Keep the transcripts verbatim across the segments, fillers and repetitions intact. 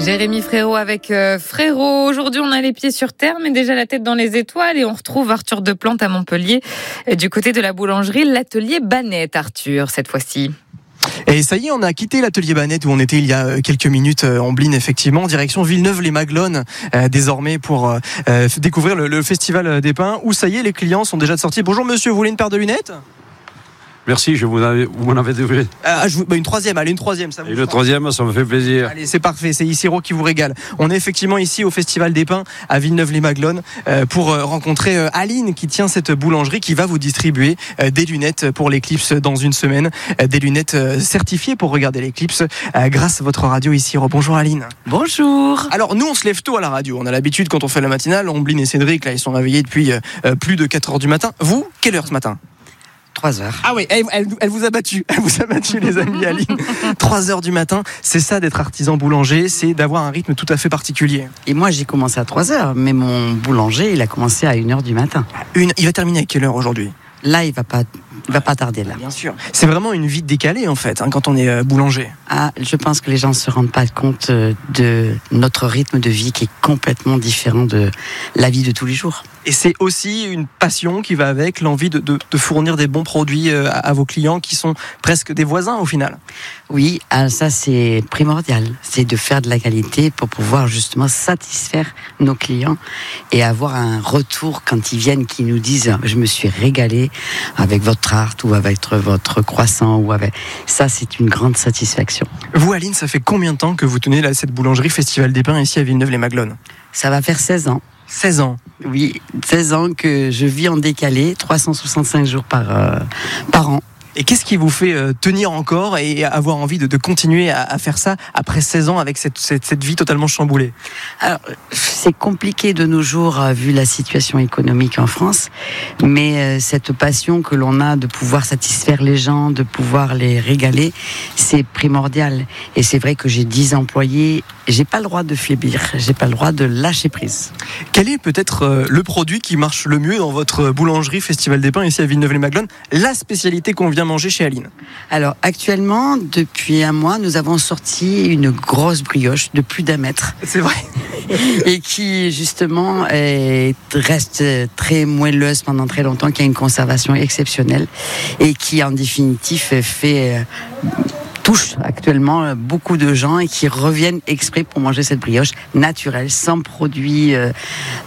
Jérémy Frérot avec euh, Frérot. Aujourd'hui, on a les pieds sur terre, mais déjà la tête dans les étoiles. Et on retrouve Arthur Deplante à Montpellier, euh, du côté de la boulangerie, l'atelier Banette, Arthur, cette fois-ci. Et ça y est, on a quitté l'atelier Banette où on était il y a quelques minutes en Bline, effectivement, en direction Villeneuve-les-Maglones, euh, désormais pour euh, découvrir le, le festival des pains, où ça y est, les clients sont déjà sortis. Bonjour monsieur, vous voulez une paire de lunettes ? Merci, je vous, avais, vous m'en avez donné. Ah, je, bah une troisième, allez, une troisième. Ça vous Et le troisième, ça me fait plaisir. Allez, c'est parfait, c'est Isiro qui vous régale. On est effectivement ici au Festival des Pains à Villeneuve-les-Maglones euh, pour euh, rencontrer euh, Aline qui tient cette boulangerie qui va vous distribuer euh, des lunettes pour l'éclipse dans une semaine. Euh, des lunettes euh, certifiées pour regarder l'éclipse euh, grâce à votre radio Isiro. Bonjour Aline. Bonjour. Alors nous, on se lève tôt à la radio. On a l'habitude quand on fait la matinale, Ombline et Cédric, là, ils sont réveillés depuis euh, plus de quatre heures du matin. Vous, quelle heure ce matin ? trois heures. Ah oui, elle, elle, elle vous a battu, elle vous a battu les amis Aline. trois heures du matin, c'est ça d'être artisan boulanger, c'est d'avoir un rythme tout à fait particulier. Et moi j'ai commencé à trois heures, mais mon boulanger il a commencé à une heure du matin. Une, il va terminer à quelle heure aujourd'hui ? Là il va pas, il va pas tarder là. Bien sûr. C'est vraiment une vie décalée en fait, hein, quand on est euh, boulanger. Ah, je pense que les gens se rendent pas compte de notre rythme de vie qui est complètement différent de la vie de tous les jours. Et c'est aussi une passion qui va avec l'envie de, de, de fournir des bons produits à, à vos clients qui sont presque des voisins au final. Oui, ça c'est primordial. C'est de faire de la qualité pour pouvoir justement satisfaire nos clients et avoir un retour quand ils viennent qui nous disent « je me suis régalé avec votre tarte ou avec votre croissant » ou avec... Ça c'est une grande satisfaction. Vous Aline, ça fait combien de temps que vous tenez là, cette boulangerie Festival des Pains ici à Villeneuve-les-Maglones ? Ça va faire seize ans. seize ans. Oui, seize ans que je vis en décalé, trois cent soixante-cinq jours par, euh, par an. Et qu'est-ce qui vous fait euh, tenir encore et avoir envie de, de continuer à, à faire ça après seize ans avec cette, cette, cette vie totalement chamboulée ? Alors, c'est compliqué de nos jours euh, vu la situation économique en France, mais euh, cette passion que l'on a de pouvoir satisfaire les gens, de pouvoir les régaler, c'est primordial. Et c'est vrai que j'ai dix employés, j'ai pas le droit de faiblir, j'ai pas le droit de lâcher prise. Quel est peut-être euh, le produit qui marche le mieux dans votre boulangerie Festival des Pains ici à Villeneuve-les-Maglones ? La spécialité qu'on vient manger chez Aline. Alors actuellement, depuis un mois, nous avons sorti une grosse brioche de plus d'un mètre. C'est vrai. Et qui justement est, reste très moelleuse pendant très longtemps, qui a une conservation exceptionnelle et qui en définitif fait... Euh, touche actuellement beaucoup de gens et qui reviennent exprès pour manger cette brioche naturelle, sans produits, euh,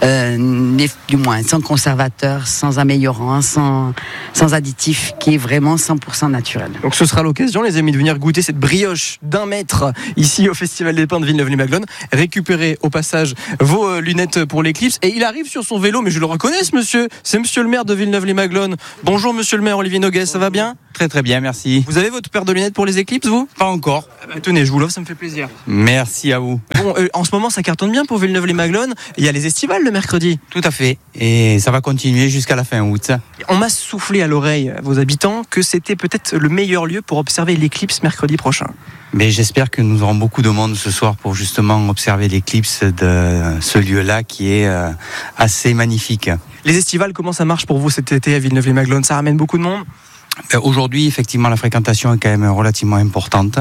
euh, du moins sans conservateurs, sans améliorants, sans, sans additifs, qui est vraiment cent pour cent naturel. Donc ce sera l'occasion, les amis, de venir goûter cette brioche d'un mètre ici au Festival des Pains de Villeneuve-les-Maglones. Récupérez au passage vos euh, lunettes pour l'éclipse. Et il arrive sur son vélo, mais je le reconnais ce monsieur. C'est monsieur le maire de Villeneuve-les-Maglones. Bonjour monsieur le maire Olivier Noguès, ça va bien ? Très très bien, merci. Vous avez votre paire de lunettes pour les éclipses, vous ? Pas encore. Ah bah, tenez, je vous l'offre, ça me fait plaisir. Merci à vous. Bon, euh, en ce moment, ça cartonne bien pour Villeneuve-les-Maglones. Il y a les estivales le mercredi. Tout à fait. Et ça va continuer jusqu'à la fin août. On m'a soufflé à l'oreille, vos habitants, que c'était peut-être le meilleur lieu pour observer l'éclipse mercredi prochain. Mais j'espère que nous aurons beaucoup de monde ce soir pour justement observer l'éclipse de ce lieu-là qui est euh, assez magnifique. Les estivales, comment ça marche pour vous cet été à Villeneuve-les-Maglones ? Ça ramène beaucoup de monde ? Aujourd'hui, effectivement, la fréquentation est quand même relativement importante.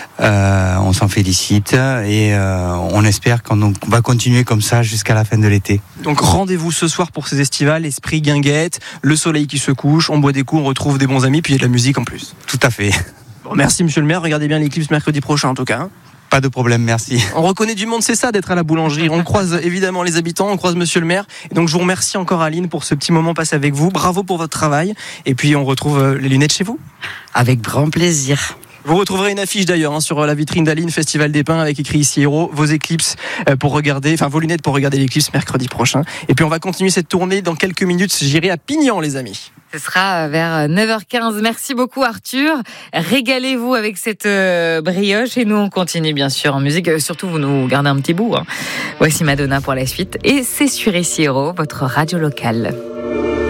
Euh, on s'en félicite et euh, on espère qu'on va continuer comme ça jusqu'à la fin de l'été. Donc rendez-vous ce soir pour ces estivales, esprit guinguette, le soleil qui se couche, on boit des coups, on retrouve des bons amis, puis il y a de la musique en plus. Tout à fait. Bon, merci monsieur le maire, regardez bien l'éclipse mercredi prochain en tout cas. Hein. Pas de problème, merci. On reconnaît du monde, c'est ça d'être à la boulangerie. On croise évidemment les habitants, on croise monsieur le maire. Et donc je vous remercie encore Aline pour ce petit moment passé avec vous. Bravo pour votre travail. Et puis on retrouve les lunettes chez vous. Avec grand plaisir. Vous retrouverez une affiche d'ailleurs hein, sur la vitrine d'Aline, Festival des Pains, avec écrit ici Héros, vos éclipses pour regarder, enfin vos lunettes pour regarder l'éclipse mercredi prochain. Et puis on va continuer cette tournée dans quelques minutes. J'irai à Pignan les amis. Ce sera vers neuf heures quinze. Merci beaucoup Arthur. Régalez-vous avec cette euh, brioche et nous on continue bien sûr en musique. Surtout vous nous gardez un petit bout. Hein. Voici Madonna pour la suite et c'est sur Ici Héros, votre radio locale.